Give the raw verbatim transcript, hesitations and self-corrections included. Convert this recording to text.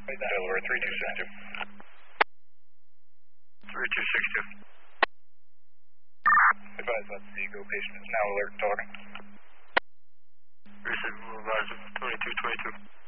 Delaware three two six two. three two six two. Advise on Seago, patient is now alert and talking. Receive advise of twenty-two twenty-two.